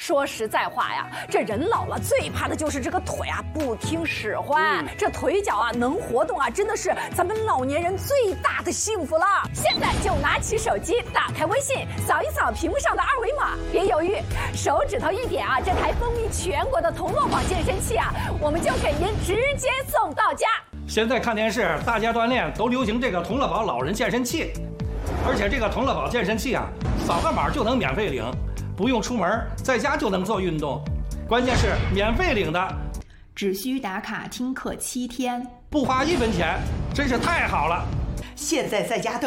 说实在话呀，这人老了最怕的就是这个腿啊不听使唤。这腿脚啊能活动啊，真的是咱们老年人最大的幸福了。现在就拿起手机，打开微信，扫一扫屏幕上的二维码，别犹豫，手指头一点啊，这台风靡全国的同乐宝健身器啊，我们就给您直接送到家。 现在看电视，大家锻炼都流行这个同乐宝老人健身器，而且这个同乐宝健身器啊，扫个码就能免费领。不用出门，在家就能做运动，关键是免费领的， 只需打卡听课7天， 不花1分钱，真是太好了。 现在在家锻